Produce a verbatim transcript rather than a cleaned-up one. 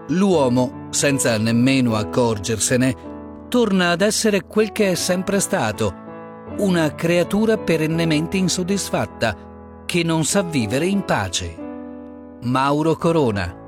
l'uomo, senza nemmeno accorgersene, torna ad essere quel che è sempre stato, una creatura perennemente insoddisfatta, che non sa vivere in pace. Mauro Corona.